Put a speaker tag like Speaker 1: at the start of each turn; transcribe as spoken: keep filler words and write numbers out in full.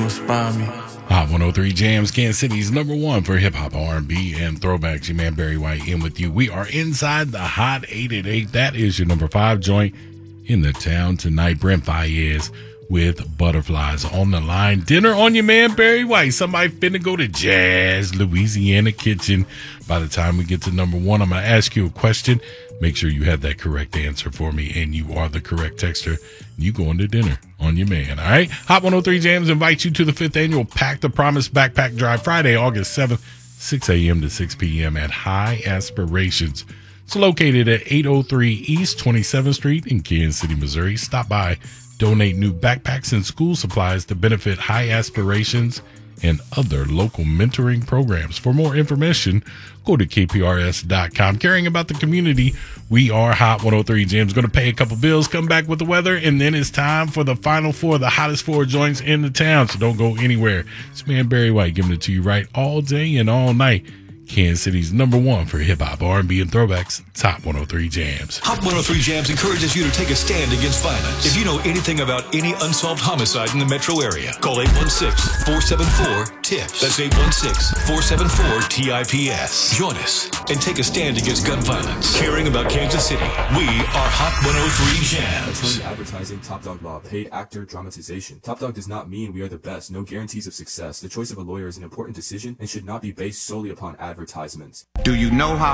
Speaker 1: inspire me.
Speaker 2: Hot one oh three Jams, Kansas City's number one for hip-hop, R and B, and throwbacks. Your man Barry White in with you. We are inside the Hot eight at eight. That is your number five joint in the town tonight. Brent Fayez with Butterflies on the line. Dinner on your man Barry White. Somebody finna go to Jazz Louisiana Kitchen. By the time we get to number one, I'm going to ask you a question. Make sure you have that correct answer for me, and you are the correct texter. You going to dinner on your man, all right? Hot one oh three Jams invites you to the fifth annual Pack the Promise Backpack Drive, Friday, August seventh, six a.m. to six p.m. at High Aspirations. It's located at eight oh three East twenty-seventh Street in Kansas City, Missouri. Stop by, donate new backpacks and school supplies to benefit High Aspirations and other local mentoring programs. For more information, go to K P R S dot com. Caring about the community, we are Hot one oh three Jams. Going to pay a couple bills, come back with the weather, and then it's time for the final four, the hottest four joints in the town. So don't go anywhere. It's man Barry White giving it to you right all day and all night. Kansas City's number one for hip-hop, R and B, and throwbacks. It's Hot one oh three Jams.
Speaker 3: Hot one oh three Jams encourages you to take a stand against violence. If you know anything about any unsolved homicide in the metro area, call eight one six, four seven four, T I P S. That's eight one six, four seven four, T I P S. Join us and take a stand against gun violence. Caring about Kansas City, we are Hot one oh three Jams.
Speaker 4: Attorney advertising, Top Dog Law, paid actor dramatization. Top Dog does not mean we are the best. No guarantees of success. The choice of a lawyer is an important decision and should not be based solely upon advertisements.
Speaker 5: Do you know how